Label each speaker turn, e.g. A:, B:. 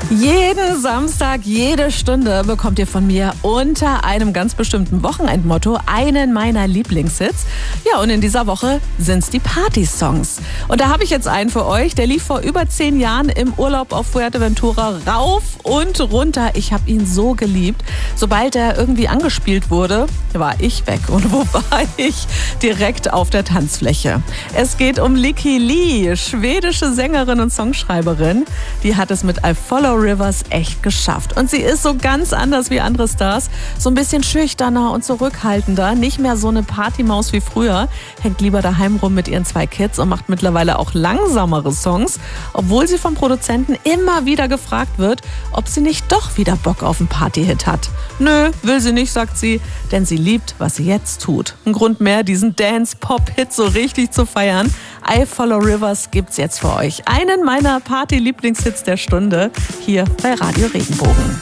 A: Jeden Samstag, jede Stunde bekommt ihr von mir unter einem ganz bestimmten Wochenendmotto einen meiner Lieblingshits. Ja, und in dieser Woche sind's die Party-Songs. Und da habe ich jetzt einen für euch, der lief vor über 10 Jahren im Urlaub auf Fuerteventura rauf und runter. Ich habe ihn so geliebt. Sobald er irgendwie angespielt wurde, war ich weg. Und wo war ich? Direkt auf der Tanzfläche. Es geht um Lykke Li, schwedische Sängerin und Songschreiberin. Die hat es mit I Follow Rivers echt geschafft. Und sie ist so ganz anders wie andere Stars. So ein bisschen schüchterner und zurückhaltender. Nicht mehr so eine Partymaus wie früher. Hängt lieber daheim rum mit ihren 2 Kids und macht mittlerweile auch langsamere Songs. Obwohl sie vom Produzenten immer wieder gefragt wird, ob sie nicht doch wieder Bock auf einen Partyhit hat. Nö, will sie nicht, sagt sie, denn sie liebt, was sie jetzt tut. Ein Grund mehr, diesen Dance-Pop-Hit so richtig zu feiern. I Follow Rivers gibt's jetzt für euch. Einen meiner Party-Lieblingshits der Stunde hier bei Radio Regenbogen.